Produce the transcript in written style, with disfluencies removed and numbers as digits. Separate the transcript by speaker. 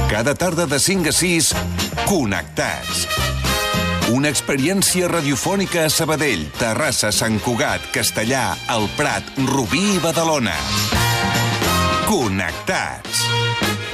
Speaker 1: Cada tarda de 5 a 6, Connectats. Una experiència radiofònica a Sabadell, Terrassa, Sant Cugat, Castellà, El Prat, Rubí i Badalona. Connectats.